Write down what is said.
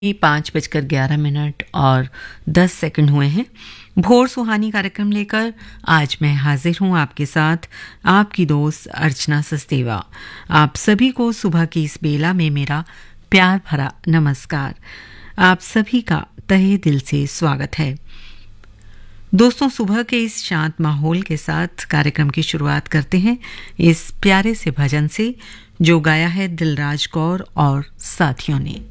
5:11 और 10 सेकंड हुए हैं। भोर सुहानी कार्यक्रम लेकर आज मैं हाजिर हूं आपके साथ, आपकी दोस्त अर्चना सचदेवा। आप सभी को सुबह की इस बेला में मेरा प्यार भरा नमस्कार। आप सभी का तहे दिल से स्वागत है। दोस्तों, सुबह के इस शांत माहौल के साथ कार्यक्रम की शुरुआत करते हैं इस प्यारे से भजन से, जो गाया है दिलराज कौर और साथियों ने।